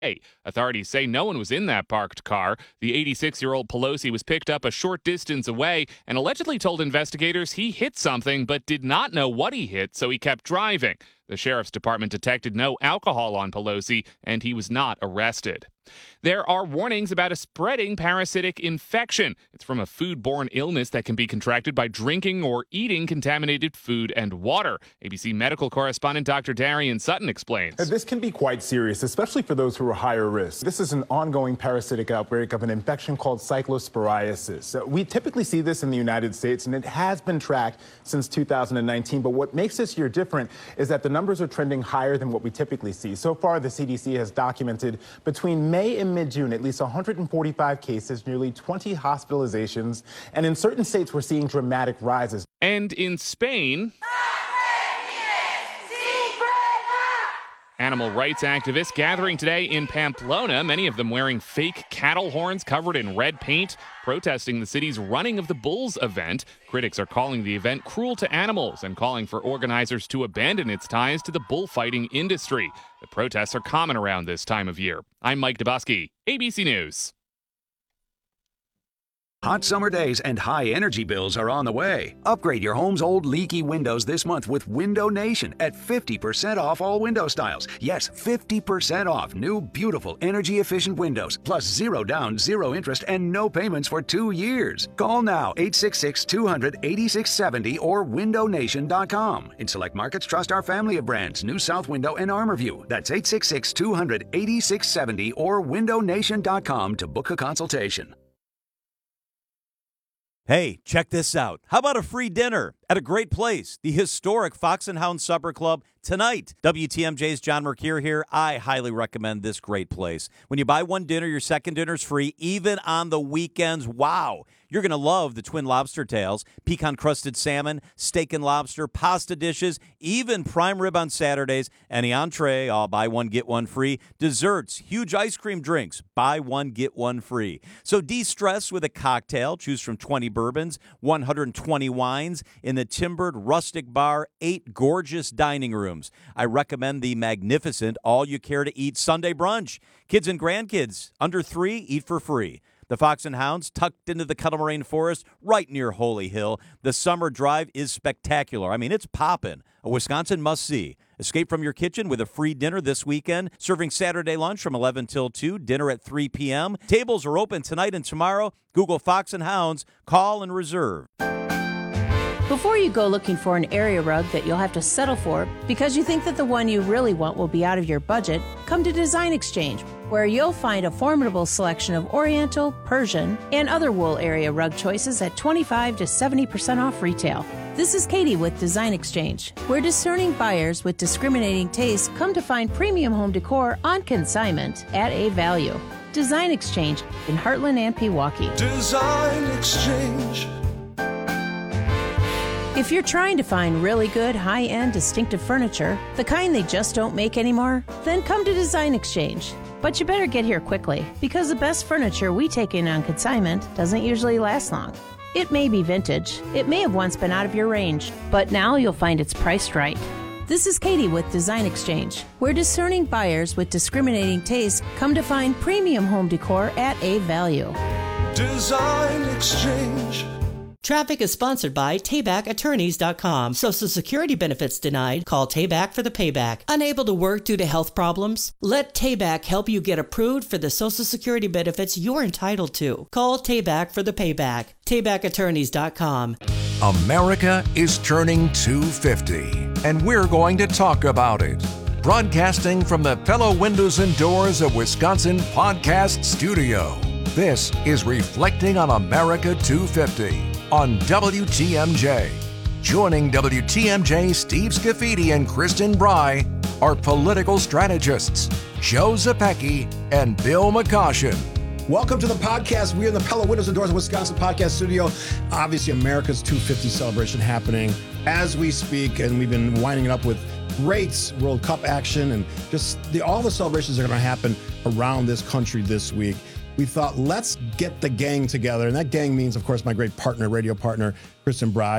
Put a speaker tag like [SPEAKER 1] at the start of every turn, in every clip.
[SPEAKER 1] Authorities say no one was in that parked car. The 86-year-old Pelosi was picked up a short distance away and allegedly told investigators he hit something but did not know what he hit, so he kept driving. The sheriff's department detected no alcohol on Pelosi, and he was not arrested. There are warnings about a spreading parasitic infection. It's from a foodborne illness that can be contracted by drinking or eating contaminated food and water. ABC medical correspondent Dr. Darian Sutton explains.
[SPEAKER 2] This can be quite serious, especially for those who are higher risk. This is an ongoing parasitic outbreak of an infection called cyclosporiasis. We typically see this in the United States, and it has been tracked since 2019. But what makes this year different is that the numbers are trending higher than what we typically see. So far, the CDC has documented between May and mid-June at least 145 cases, nearly 20 hospitalizations, and in certain states we're seeing dramatic rises.
[SPEAKER 1] And in Spain, animal rights activists gathering today in Pamplona, many of them wearing fake cattle horns covered in red paint, protesting the city's Running of the Bulls event. Critics are calling the event cruel to animals and calling for organizers to abandon its ties to the bullfighting industry. The protests are common around this time of year. I'm Mike Dubusky, ABC News.
[SPEAKER 3] Hot summer days and high energy bills are on the way. Upgrade your home's old leaky windows this month with Window Nation at 50% off all window styles. Yes, 50% off new, beautiful, energy-efficient windows, plus zero down, zero interest, and no payments for 2 years. Call now, 866-200-8670 or windownation.com. In select markets, trust our family of brands, New South Window and ArmorView. That's 866-200-8670 or windownation.com to book a consultation.
[SPEAKER 4] Hey, check this out. How about a free dinner at a great place, the historic Fox and Hound Supper Club tonight? WTMJ's John Mercure here. I highly recommend this great place. When you buy one dinner, your second dinner's free, even on the weekends. Wow. You're going to love the twin lobster tails, pecan-crusted salmon, steak and lobster, pasta dishes, even prime rib on Saturdays, any entree, all buy one, get one free. Desserts, huge ice cream drinks, buy one, get one free. So de-stress with a cocktail. Choose from 20 bourbons, 120 wines in the timbered rustic bar, 8 gorgeous dining rooms. I recommend the magnificent all-you-care-to-eat Sunday brunch. Kids and grandkids under 3 eat for free. The Fox and Hounds, tucked into the Kettle Moraine Forest, right near Holy Hill. The summer drive is spectacular. I mean, it's poppin'. A Wisconsin must-see. Escape from your kitchen with a free dinner this weekend, serving Saturday lunch from 11 till 2, dinner at 3 p.m. Tables are open tonight and tomorrow. Google Fox and Hounds. Call and reserve.
[SPEAKER 5] Before you go looking for an area rug that you'll have to settle for because you think that the one you really want will be out of your budget, come to Design Exchange, where you'll find a formidable selection of Oriental, Persian, and other wool area rug choices at 25 to 70% off retail. This is Katie with Design Exchange, where discerning buyers with discriminating tastes come to find premium home decor on consignment at a value. Design Exchange in Heartland and Pewaukee.
[SPEAKER 6] Design Exchange.
[SPEAKER 5] If you're trying to find really good, high-end, distinctive furniture, the kind they just don't make anymore, then come to Design Exchange. But you better get here quickly, because the best furniture we take in on consignment doesn't usually last long. It may be vintage, it may have once been out of your range, but now you'll find it's priced right. This is Katie with Design Exchange, where discerning buyers with discriminating tastes come to find premium home decor at a value.
[SPEAKER 6] Design Exchange.
[SPEAKER 7] Traffic is sponsored by TaybackAttorneys.com. Social Security benefits denied? Call Tayback for the payback. Unable to work due to health problems? Let Tayback help you get approved for the Social Security benefits you're entitled to. Call Tayback for the payback. TaybackAttorneys.com.
[SPEAKER 8] America is turning 250, and we're going to talk about it. Broadcasting from the Pella Windows and Doors of Wisconsin podcast studio. This is Reflecting on America 250 on WTMJ. Joining WTMJ Steve Scafidi and Kristen Bry are political strategists Joe Zepecki and Bill McCoshen.
[SPEAKER 9] Welcome to the podcast. We're in the Pella Windows and Doors of Wisconsin podcast studio. Obviously, America's 250 celebration happening as we speak, and we've been winding it up with great World Cup action and just all the celebrations are going to happen around this country this week. We thought, let's get the gang together. And that gang means, of course, my great partner, radio partner, Kristen Bry.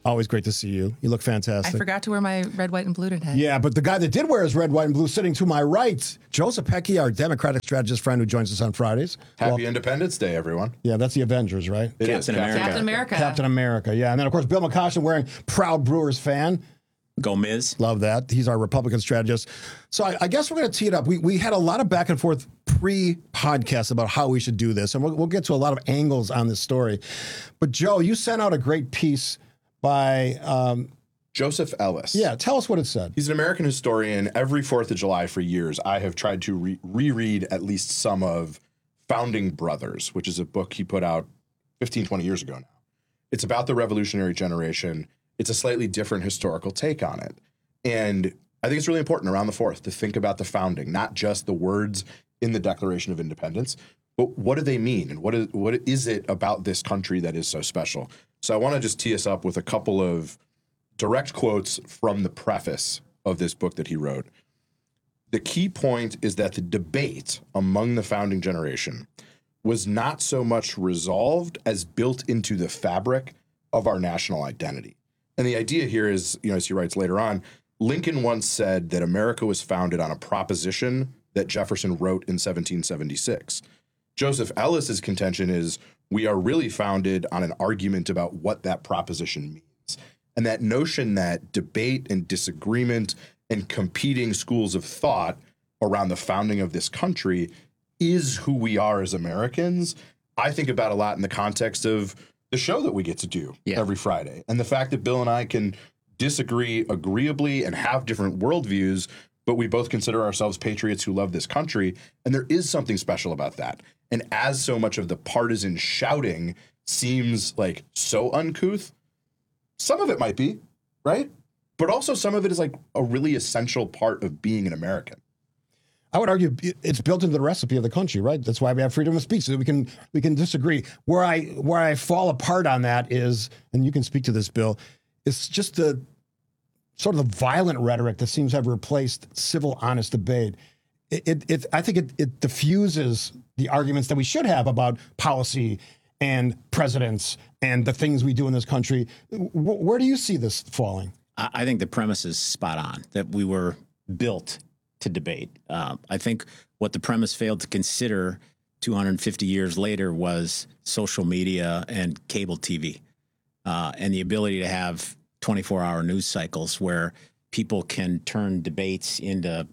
[SPEAKER 9] Always great to see you. You look
[SPEAKER 10] I
[SPEAKER 9] fantastic.
[SPEAKER 10] forgot to wear my red, white, and blue today.
[SPEAKER 9] Yeah, but the guy that did wear his red, white, and blue sitting to my right, Joe Zepecki, our Democratic strategist friend who joins us on Fridays.
[SPEAKER 11] Happy Independence Day, everyone.
[SPEAKER 9] Yeah, that's the Avengers, right?
[SPEAKER 11] It is.
[SPEAKER 10] Captain America.
[SPEAKER 9] Captain America, yeah. And then, of course, Bill McCoshen wearing proud Brewers fan.
[SPEAKER 12] Go Miz.
[SPEAKER 9] Love that. He's our Republican strategist. So I guess we're going to tee it up. We had a lot of back and forth pre-podcast about how we should do this, and we'll get to a lot of angles on this story. But, Joe, you sent out a great piece by
[SPEAKER 11] Joseph Ellis.
[SPEAKER 9] Yeah, tell us what it said.
[SPEAKER 11] He's an American historian. Every 4th of July for years, I have tried to reread at least some of Founding Brothers, which is a book he put out 15, 20 years ago now. It's about the revolutionary generation. It's a slightly different historical take on it. And I think it's really important around the 4th to think about the founding, not just the words in the Declaration of Independence, but what do they mean? And what is it about this country that is so special? So I want to just tee us up with a couple of direct quotes from the preface of this book that he wrote. The key point is that the debate among the founding generation was not so much resolved as built into the fabric of our national identity. And the idea here is, as he writes later on, Lincoln once said that America was founded on a proposition that Jefferson wrote in 1776. Joseph Ellis's contention is we are really founded on an argument about what that proposition means. And that notion that debate and disagreement and competing schools of thought around the founding of this country is who we are as Americans, I think about a lot in the context of the show that we get to do every Friday. And the fact that Bill and I can disagree agreeably and have different worldviews, but we both consider ourselves patriots who love this country. And there is something special about that. And as so much of the partisan shouting seems like so uncouth, some of it might be, right? But also some of it is like a really essential part of being an American.
[SPEAKER 9] I would argue it's built into the recipe of the country, right? That's why we have freedom of speech, so that we can disagree. Where I fall apart on that is, and you can speak to this, Bill, it's just the sort of the violent rhetoric that seems to have replaced civil, honest debate. I think it diffuses the arguments that we should have about policy and presidents and the things we do in this country. Where do you see this falling?
[SPEAKER 12] I think the premise is spot on, that we were built to debate. I think what the premise failed to consider 250 years later was social media and cable TV, and the ability to have 24-hour news cycles where people can turn debates into,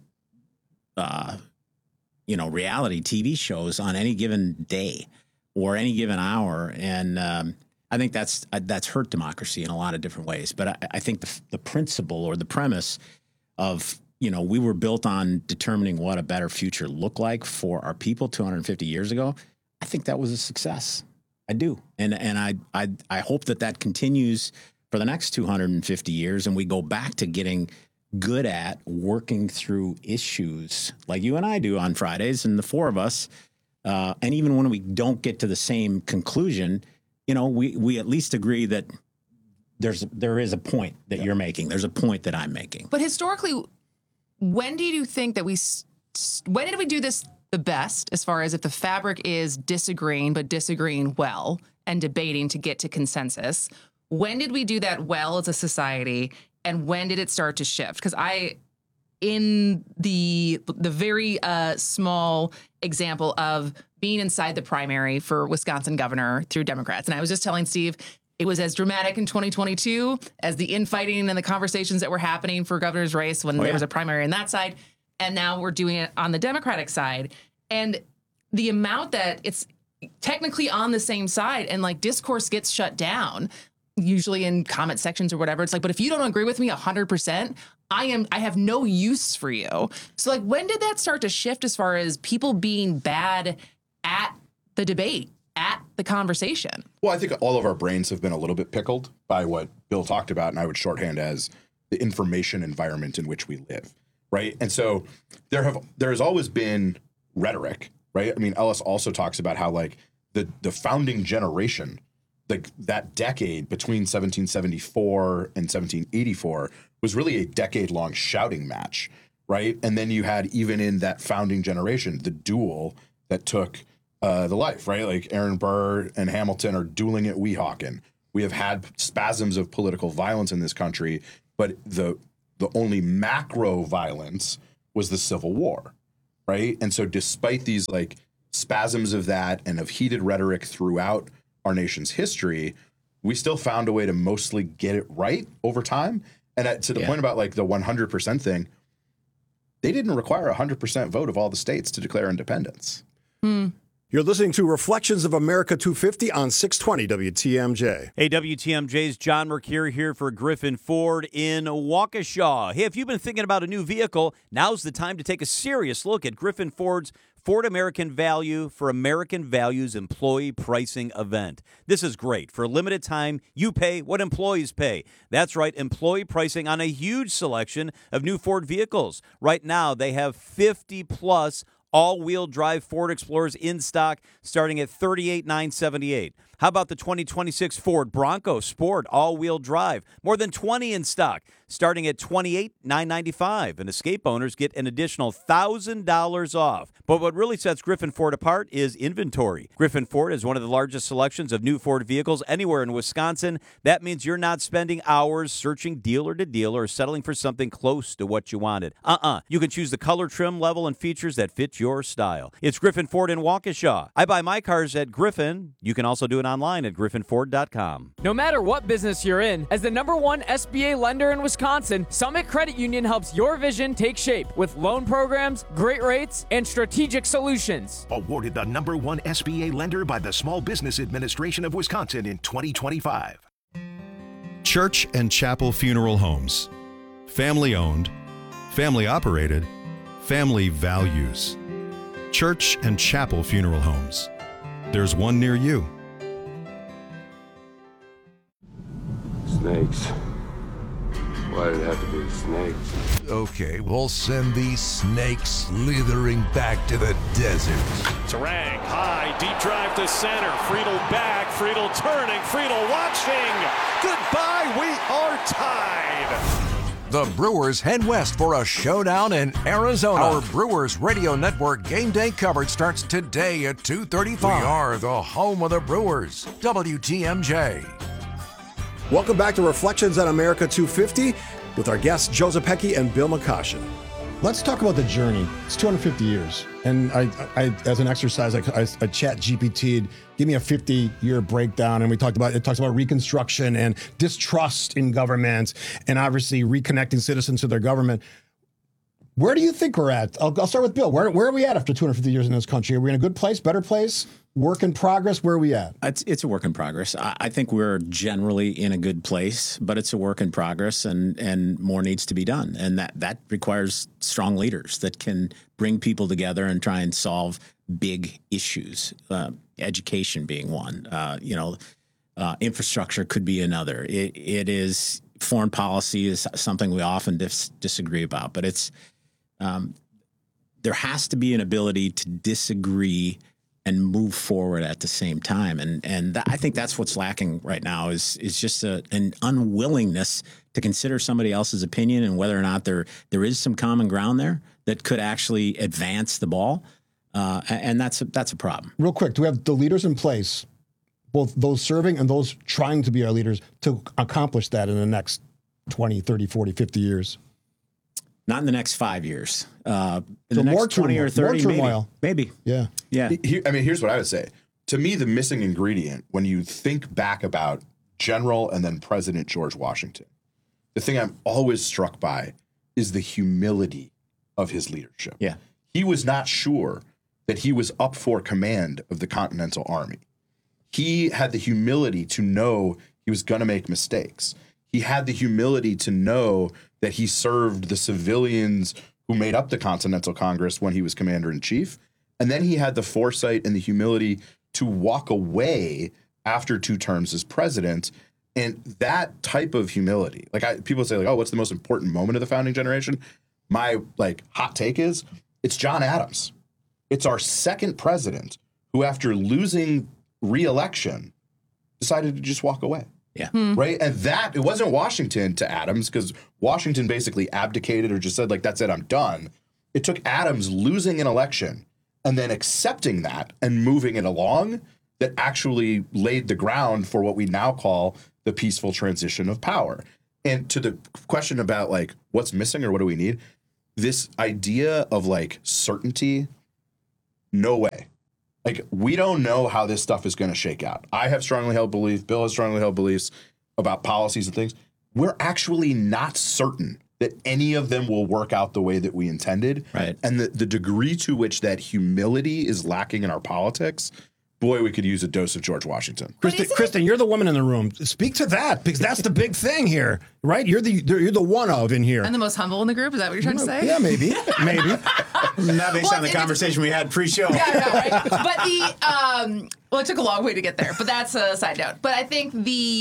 [SPEAKER 12] reality TV shows on any given day or any given hour. And I think that's hurt democracy in a lot of different ways. But I think the principle or the premise of, we were built on determining what a better future looked like for our people 250 years ago. I think that was a success. I do. And I hope that continues for the next 250 years, and we go back to getting good at working through issues like you and I do on Fridays, and the four of us. And even when we don't get to the same conclusion, we at least agree that there is a point that you're making. There's a point that I'm making.
[SPEAKER 10] But historically, when do you think that when did we do this the best, as far as if the fabric is disagreeing, but disagreeing well and debating to get to consensus? When did we do that well as a society, and when did it start to shift? Because in the very small example of being inside the primary for Wisconsin governor through Democrats, and I was just telling Steve, it was as dramatic in 2022 as the infighting and the conversations that were happening for governor's race when there was a primary on that side, and now we're doing it on the Democratic side. And the amount that it's technically on the same side and like discourse gets shut down, usually in comment sections or whatever. It's like, but if you don't agree with me 100%, I have no use for you. So like, when did that start to shift as far as people being bad at the debate, at the conversation?
[SPEAKER 11] Well, I think all of our brains have been a little bit pickled by what Bill talked about, and I would shorthand as the information environment in which we live, right? And so there has always been rhetoric, right? I mean, Ellis also talks about how like the founding generation, like that decade between 1774 and 1784 was really a decade-long shouting match, right? And then you had, even in that founding generation, the duel that took the life, right? Like Aaron Burr and Hamilton are dueling at Weehawken, We have had spasms of political violence in this country, but the only macro violence was the Civil War, right? And so despite these like spasms of that and of heated rhetoric throughout our nation's history, we still found a way to mostly get it right over time. And to the point about like the 100% thing, they didn't require a 100% vote of all the states to declare independence.
[SPEAKER 9] You're listening to Reflections of America 250 on 620 WTMJ.
[SPEAKER 4] Hey, WTMJ's John Mercure here for Griffin Ford in Waukesha. Hey, if you've been thinking about a new vehicle, now's the time to take a serious look at Griffin Ford's Ford American Value for American Values employee pricing event. This is great. For a limited time, you pay what employees pay. That's right, employee pricing on a huge selection of new Ford vehicles. Right now, they have 50-plus all-wheel drive Ford Explorers in stock starting at $38,978. How about the 2026 Ford Bronco Sport all-wheel drive? More than 20 in stock starting at $28,995. And Escape owners get an additional $1,000 off. But what really sets Griffin Ford apart is inventory. Griffin Ford is one of the largest selections of new Ford vehicles anywhere in Wisconsin. That means you're not spending hours searching dealer to dealer or settling for something close to what you wanted. You can choose the color, trim, level, and features that fit your style. It's Griffin Ford in Waukesha. I buy my cars at Griffin. You can also do it online at griffinford.com.
[SPEAKER 13] No matter what business you're in, as the #1 SBA lender in Wisconsin, Summit Credit Union helps your vision take shape with loan programs, great rates, and strategic solutions.
[SPEAKER 14] Awarded the #1 SBA lender by the Small Business Administration of Wisconsin in 2025.
[SPEAKER 15] Church and Chapel Funeral Homes. Family owned, family operated, family values. Church and Chapel Funeral Homes. There's one near you.
[SPEAKER 16] Snakes. Why did it have to be snakes?
[SPEAKER 8] Okay, we'll send these snakes slithering back to the desert.
[SPEAKER 17] Tarang, high, deep drive to center. Friedel back, Friedel turning, Friedel watching. Goodbye, we are tied.
[SPEAKER 8] The Brewers head west for a showdown in Arizona. Our Brewers Radio Network game day coverage starts today at 2:35. We are the home of the Brewers, WTMJ.
[SPEAKER 9] Welcome back to Reflections on America 250 with our guests Joseph Hecky and Bill McCoshen. Let's talk about the journey. It's 250 years. And I as an exercise, I chat GPT'd, give me a 50-year breakdown. And it talks about Reconstruction and distrust in government and obviously reconnecting citizens to their government. Where do you think we're at? I'll start with Bill. Where are we at after 250 years in this country? Are we in a good place, better place? Work in progress? Where are we at?
[SPEAKER 12] It's a work in progress. I think we're generally in a good place, but it's a work in progress and more needs to be done. And that requires strong leaders that can bring people together and try and solve big issues, education being one, infrastructure could be another. It is foreign policy is something we often disagree about, but it's there has to be an ability to disagree and move forward at the same time. And I think that's what's lacking right now is just an unwillingness to consider somebody else's opinion and whether or not there is some common ground there that could actually advance the ball. And that's a problem.
[SPEAKER 9] Real quick, do we have the leaders in place, both those serving and those trying to be our leaders, to accomplish that in the next 20, 30, 40, 50 years?
[SPEAKER 12] Not in the next 5 years. In
[SPEAKER 9] so
[SPEAKER 12] the next 20 or 30, maybe.
[SPEAKER 9] Yeah.
[SPEAKER 11] Here's what I would say. To me, the missing ingredient when you think back about General and then President George Washington, the thing I'm always struck by is the humility of his leadership.
[SPEAKER 12] Yeah.
[SPEAKER 11] He was not sure that he was up for command of the Continental Army. He had the humility to know he was going to make mistakes. He had the humility to know that he served the civilians who made up the Continental Congress when he was commander-in-chief. And then he had the foresight and the humility to walk away after 2 terms as president. And that type of humility, people say, oh, what's the most important moment of the founding generation? My hot take is it's John Adams. It's our second president who, after losing re-election, decided to just walk away.
[SPEAKER 12] Yeah.
[SPEAKER 11] Right. And it wasn't Washington to Adams, because Washington basically abdicated or just said, that's it, I'm done. It took Adams losing an election and then accepting that and moving it along that actually laid the ground for what we now call the peaceful transition of power. And to the question about like what's missing or what do we need, this idea of like certainty, no way. Like we don't know how this stuff is going to shake out. I have strongly held belief, Bill has strongly held beliefs about policies and things. We're actually not certain that any of them will work out the way that we intended.
[SPEAKER 12] Right.
[SPEAKER 11] And the degree to which that humility is lacking in our politics, boy, we could use a dose of George Washington.
[SPEAKER 9] Kristen, you're the woman in the room. Speak to that, because that's the big thing here, right? You're the one of in here.
[SPEAKER 10] I'm the most humble in the group. Is that what you're trying to say?
[SPEAKER 9] Yeah, maybe.
[SPEAKER 12] Not based on the conversation we had pre-show.
[SPEAKER 10] Yeah, right. But well, it took a long way to get there, but that's a side note. But I think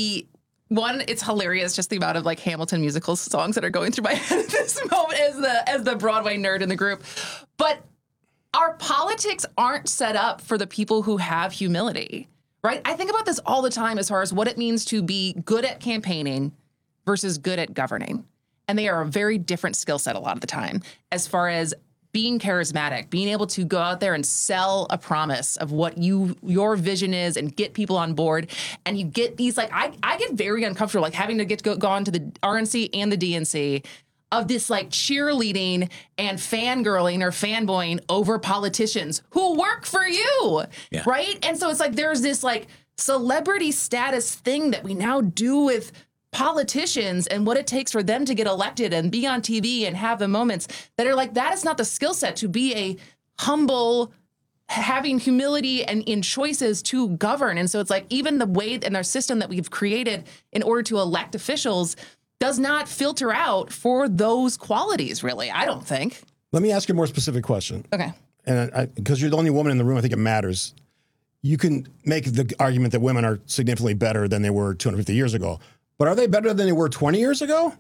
[SPEAKER 10] it's hilarious just the amount of like Hamilton musical songs that are going through my head at this moment as the Broadway nerd in the group. But our politics aren't set up for the people who have humility, right? I think about this all the time as far as what it means to be good at campaigning versus good at governing. And they are a very different skill set a lot of the time as far as being charismatic, being able to go out there and sell a promise of what your vision is and get people on board. And you get these, like, I get very uncomfortable, like having to go on to the RNC and the DNC of this like cheerleading and fangirling or fanboying over politicians who work for you, right? And so it's like there's this like celebrity status thing that we now do with politicians and what it takes for them to get elected and be on TV and have the moments that are like, that is not the skill set to be a humble, having humility and in choices to govern. And so it's like even the way and our system that we've created in order to elect officials does not filter out for those qualities, really, I don't think.
[SPEAKER 9] Let me ask you a more specific question.
[SPEAKER 10] Okay.
[SPEAKER 9] And because you're the only woman in the room, I think it matters. You can make the argument that women are significantly better than they were 250 years ago. But are they better than they were 20 years ago?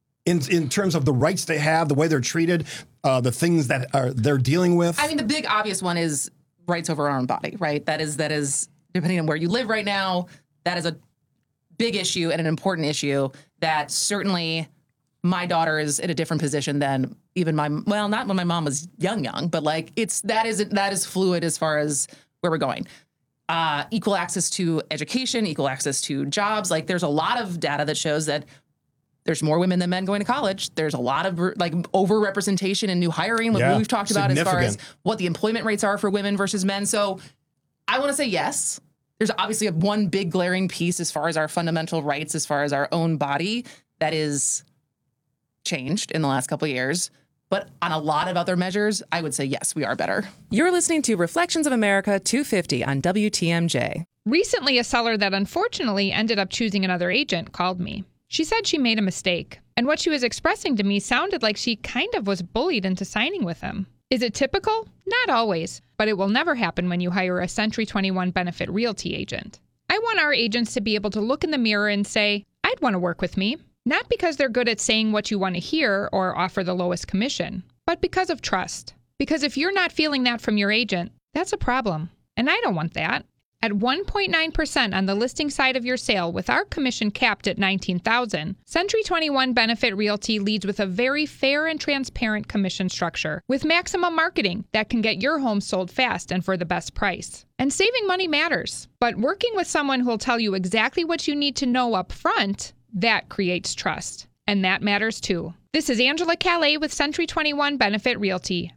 [SPEAKER 9] In terms of the rights they have, the way they're treated, the things that they're dealing with?
[SPEAKER 10] I mean, the big obvious one is rights over our own body, right? That is depending on where you live right now, that is a big issue and an important issue that certainly my daughter is in a different position than even not when my mom was young, but like that is fluid as far as where we're going. Equal access to education, equal access to jobs. Like there's a lot of data that shows that there's more women than men going to college. There's a lot of like overrepresentation in new hiring, what we've talked about as far as what the employment rates are for women versus men. So I want to say yes. There's obviously one big glaring piece as far as our fundamental rights, as far as our own body, that is changed in the last couple of years. But on a lot of other measures, I would say, yes, we are better. You're listening to Reflections of America 250 on WTMJ.
[SPEAKER 18] Recently, a seller that unfortunately ended up choosing another agent called me. She said she made a mistake, and what she was expressing to me sounded like she kind of was bullied into signing with him. Is it typical? Not always, but it will never happen when you hire a Century 21 Benefit Realty agent. I want our agents to be able to look in the mirror and say, I'd want to work with me. Not because they're good at saying what you want to hear or offer the lowest commission, but because of trust. Because if you're not feeling that from your agent, that's a problem. And I don't want that. At 1.9% on the listing side of your sale with our commission capped at $19,000, Century 21 Benefit Realty leads with a very fair and transparent commission structure with maximum marketing that can get your home sold fast and for the best price. And saving money matters, but working with someone who will tell you exactly what you need to know up front, that creates trust. And that matters too. This is Angela Calais with Century 21 Benefit Realty,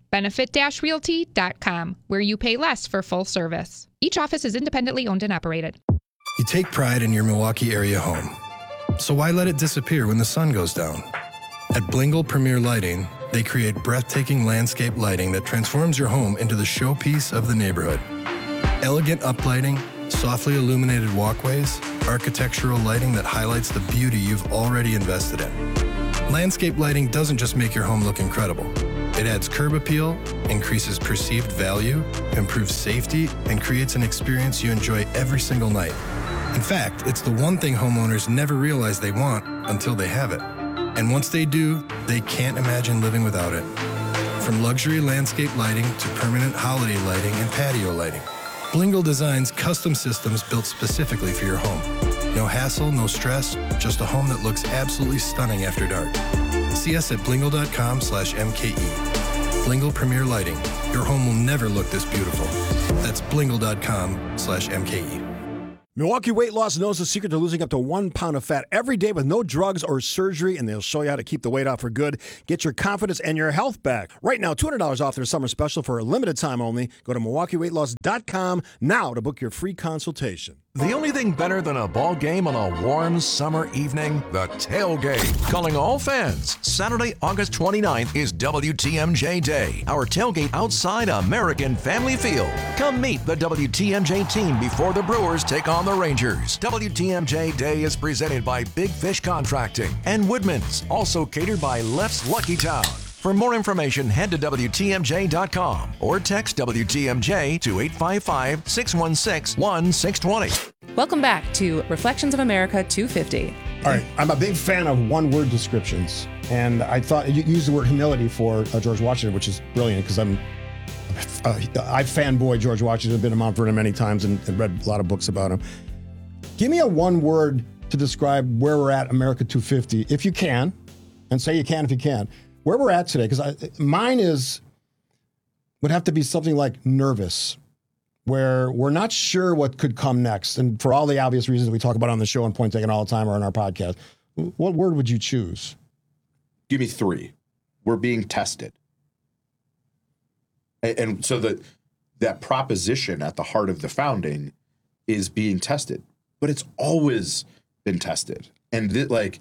[SPEAKER 18] benefit-realty.com, where you pay less for full service. Each office is independently owned and operated.
[SPEAKER 15] You take pride in your Milwaukee area home. So why let it disappear when the sun goes down? At Blingle Premier Lighting, they create breathtaking landscape lighting that transforms your home into the showpiece of the neighborhood. Elegant uplighting, softly illuminated walkways, architectural lighting that highlights the beauty you've already invested in. Landscape lighting doesn't just make your home look incredible. It adds curb appeal, increases perceived value, improves safety, and creates an experience you enjoy every single night. In fact, it's the one thing homeowners never realize they want until they have it. And once they do, they can't imagine living without it. From luxury landscape lighting to permanent holiday lighting and patio lighting, Blingle designs custom systems built specifically for your home. No hassle, no stress, just a home that looks absolutely stunning after dark. See us at blingle.com/MKE. Blingle Premier Lighting. Your home will never look this beautiful. That's
[SPEAKER 6] That's blingle.com/MKE.
[SPEAKER 9] Milwaukee Weight Loss knows the secret to losing up to 1 pound of fat every day with no drugs or surgery, and they'll show you how to keep the weight off for good. Get your confidence and your health back. Right now, $200 off their summer special for a limited time only. Go to MilwaukeeWeightLoss.com now to book your free consultation.
[SPEAKER 8] The only thing better than a ball game on a warm summer evening? The tailgate. Calling all fans. Saturday, August 29th is WTMJ Day. Our tailgate outside American Family Field. Come meet the WTMJ team before the Brewers take on the Rangers. WTMJ Day is presented by Big Fish Contracting and Woodman's, also catered by Left's Lucky Town. For more information, head to WTMJ.com or text WTMJ to 855-616-1620.
[SPEAKER 19] Welcome back to Reflections of America 250.
[SPEAKER 9] All right, I'm a big fan of one-word descriptions, and I thought you used the word humility for George Washington, which is brilliant because I fanboy George Washington. I've been to Mount Vernon many times and read a lot of books about him. Give me a one word to describe where we're at America 250, if you can, and say you can if you can. Where we're at today, because mine would have to be something like nervous, where we're not sure what could come next. And for all the obvious reasons we talk about on the show and point taken all the time or on our podcast, what word would you choose?
[SPEAKER 11] Give me 3. We're being tested. And so that proposition at the heart of the founding is being tested, but it's always been tested. And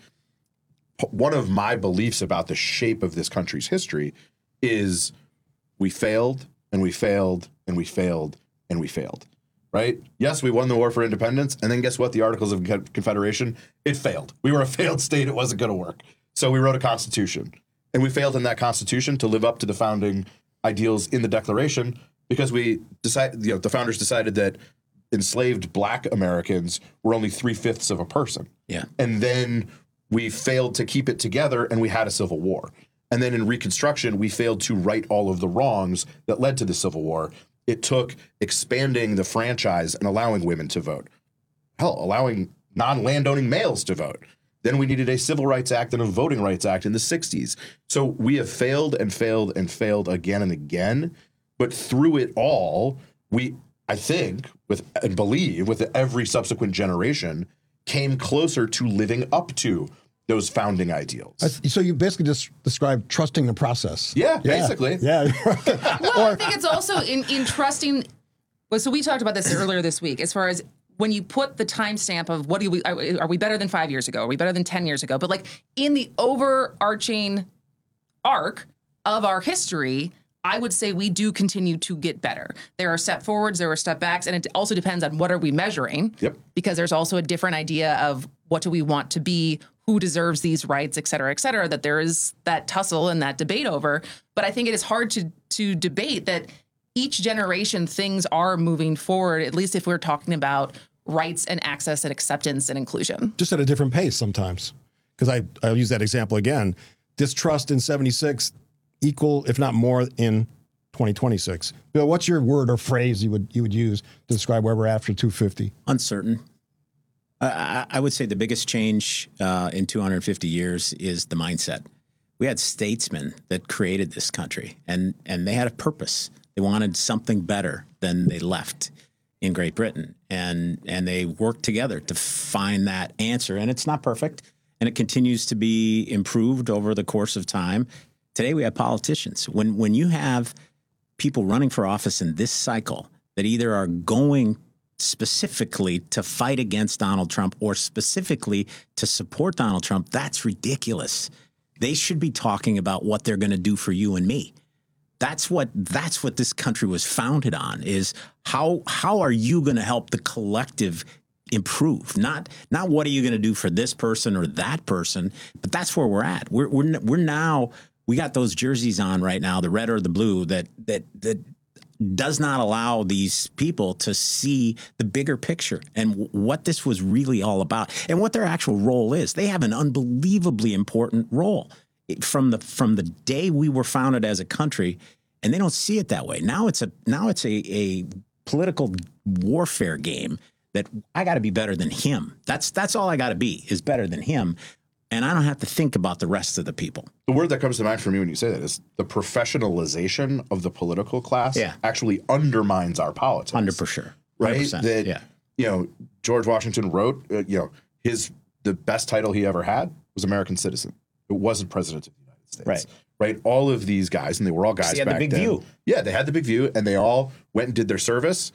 [SPEAKER 11] one of my beliefs about the shape of this country's history is we failed and we failed and we failed and we failed, right? Yes, we won the war for independence. And then guess what? The Articles of Confederation, it failed. We were a failed state. It wasn't going to work. So we wrote a constitution, and we failed in that constitution to live up to the founding ideals in the Declaration because the founders decided that enslaved Black Americans were only 3/5 of a person.
[SPEAKER 12] Yeah.
[SPEAKER 11] And then we failed to keep it together, and we had a civil war. And then in Reconstruction, we failed to right all of the wrongs that led to the Civil War. It took expanding the franchise and allowing women to vote. Hell, allowing non-landowning males to vote. Then we needed a Civil Rights Act and a Voting Rights Act in the 60s. So we have failed and failed and failed again and again. But through it all, I think, believe, with every subsequent generation, came closer to living up to those founding ideals.
[SPEAKER 9] So you basically just described trusting the process.
[SPEAKER 11] Yeah, basically.
[SPEAKER 9] Yeah.
[SPEAKER 10] Well, I think it's also in trusting. Well, so we talked about this earlier this week, as far as when you put the timestamp of are we better than 5 years ago? Are we better than 10 years ago? But like in the overarching arc of our history, I would say we do continue to get better. There are step forwards, there are step backs, and it also depends on what are we measuring.
[SPEAKER 11] Yep. Because
[SPEAKER 10] there's also a different idea of what do we want to be, who deserves these rights, et cetera, that there is that tussle and that debate over. But I think it is hard to debate that each generation things are moving forward, at least if we're talking about rights and access and acceptance and inclusion.
[SPEAKER 9] Just at a different pace sometimes. Because I'll use that example again. Distrust in 76 equal, if not more, in 2026. Bill, what's your word or phrase you would use to describe where we're at for 250?
[SPEAKER 12] Uncertain. I would say the biggest change in 250 years is the mindset. We had statesmen that created this country, and they had a purpose. They wanted something better than they left in Great Britain, and they worked together to find that answer. And it's not perfect, and it continues to be improved over the course of time. Today we have politicians. When you have people running for office in this cycle that either are going specifically to fight against Donald Trump or specifically to support Donald Trump, that's ridiculous. They should be talking about what they're going to do for you and me. That's what this country was founded on, is how are you going to help the collective improve? Not what are you going to do for this person or that person, but that's where we're at. We're now, we got those jerseys on right now, the red or the blue, that does not allow these people to see the bigger picture and what this was really all about and what their actual role is. They have an unbelievably important role from the day we were founded as a country, and they don't see it that way. Now it's a political warfare game that I got to be better than him. That's all I got to be, is better than him. and I don't have to think about the rest of the people.
[SPEAKER 11] The word that comes to mind for me when you say that is the professionalization of the political class actually undermines our politics.
[SPEAKER 12] 100%.
[SPEAKER 11] Right?
[SPEAKER 12] 100%,
[SPEAKER 11] That, George Washington wrote, the best title he ever had was American citizen. It wasn't president of the United States. Right? All of these guys, and they were all guys back then.
[SPEAKER 12] They had the big view.
[SPEAKER 11] Yeah, they had the big view, and they all went and did their service,